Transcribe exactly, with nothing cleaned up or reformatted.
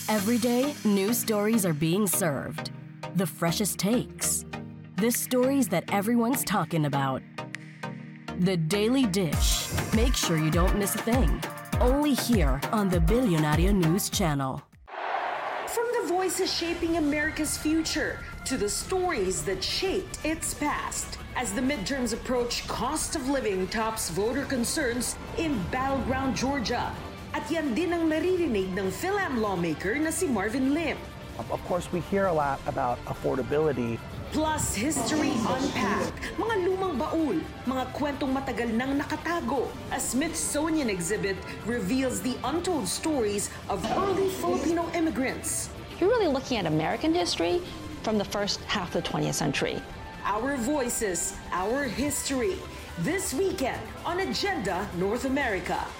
Every day, new stories are being served. The freshest takes. The stories that everyone's talking about. The Daily Dish. Make sure you don't miss a thing. Only here on the Billionario News Channel. From the voices shaping America's future to the stories that shaped its past. As the midterms approach, cost of living tops voter concerns in battleground Georgia. At yan din ang naririnig ng PhilAm lawmaker na si Marvin Lim. Of course, we hear a lot about affordability. Plus, history unpacked, mga lumang baul, mga kwentong matagal nang nakatago. A Smithsonian exhibit reveals the untold stories of early Filipino immigrants. You're really looking at American history from the first half of the twentieth century. Our voices, our history. This weekend on Agenda North America.